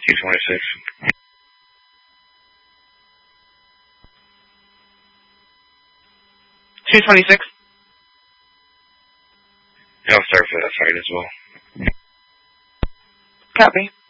226. 226. I'll start for that side as well. Copy.